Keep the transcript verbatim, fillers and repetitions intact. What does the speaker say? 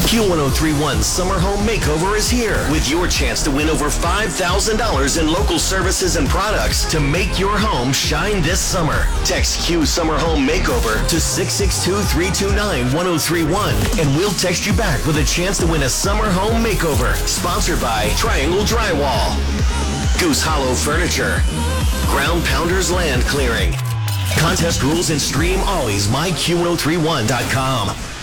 Q ten thirty-one Summer Home Makeover is here with your chance to win over five thousand dollars in local services and products to make your home shine this summer. Text Q Summer Home Makeover to six six two, three two nine, one zero three one and we'll text you back with a chance to win a Summer Home Makeover. Sponsored by Triangle Drywall, Goose Hollow Furniture, Ground Pounders Land Clearing. Contest rules and stream always my Q ten thirty-one dot com.